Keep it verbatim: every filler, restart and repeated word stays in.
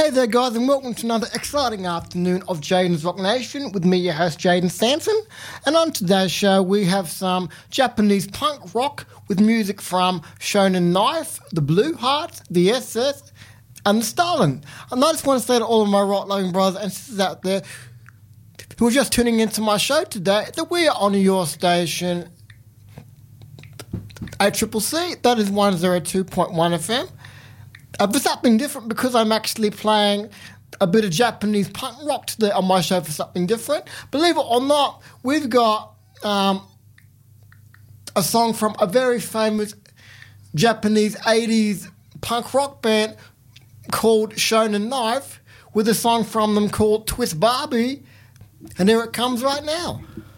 Hey there, guys, and welcome to another exciting afternoon of Jaden's Rock Nation with me, your host, Jaden Sampson. And on today's show, we have some Japanese punk rock with music from Shonen Knife, the Blue Hearts, the S S, and the Stalin. And I just want to say to all of my rock-loving brothers and sisters out there who are just tuning into my show today that we are on your station, A C C C, that is one oh two point one F M. Uh, for something different, because I'm actually playing a bit of Japanese punk rock today on my show for something different. Believe it or not, we've got um, a song from a very famous Japanese eighties punk rock band called Shonen Knife with a song from them called Twist Barbie. And here it comes right now.